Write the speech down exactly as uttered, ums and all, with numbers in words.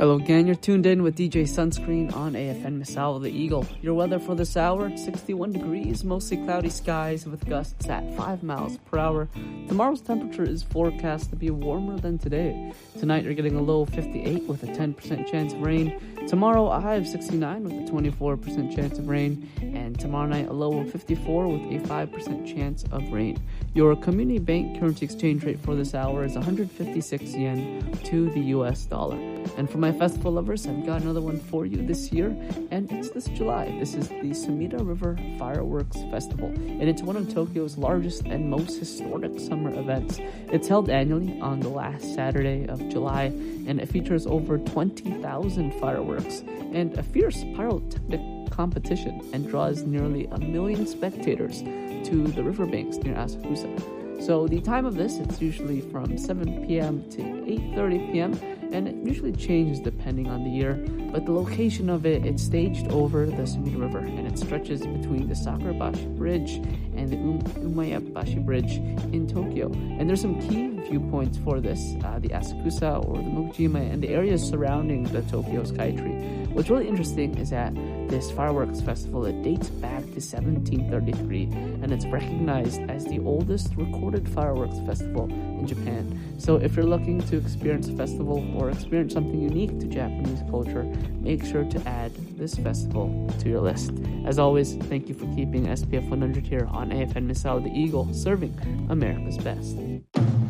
Hello again, you're tuned in with D J Sunscreen on A F N Misal the Eagle. Your weather for this hour, sixty-one degrees, mostly cloudy skies with gusts at five miles per hour. Tomorrow's temperature is forecast to be warmer than today. Tonight you're getting a low of fifty-eight with a ten percent chance of rain. Tomorrow a high of sixty-nine with a twenty-four percent chance of rain. And tomorrow night a low of fifty-four with a five percent chance of rain. Your community bank currency exchange rate for this hour is one hundred fifty-six yen to the U S dollar. And for my festival lovers, I've got another one for you this year, and it's this July. This is the Sumida River Fireworks Festival, and it's one of Tokyo's largest and most historic summer events. It's held annually on the last Saturday of July, and it features over twenty thousand fireworks and a fierce pyrotechnic competition, and draws nearly a million spectators to the riverbanks near Asakusa. So the time of this, it's usually from seven p.m. to eight thirty p.m., and it usually changes depending on the year, but the location of it, it's staged over the Sumida River, and it stretches between the Sakurabashi Bridge and the um- Umayabashi Bridge in Tokyo. And there's some key viewpoints for this, uh, the Asakusa or the Mokujima and the areas surrounding the Tokyo Skytree. What's really interesting is that this fireworks festival, it dates back to seventeen thirty-three, and it's recognized as the oldest recorded fireworks festival in Japan. So if you're looking to experience a festival or experience something unique to Japanese culture, make sure to add this festival to your list. As always, thank you for keeping S P F one hundred here on A F N Misal the Eagle, serving America's best.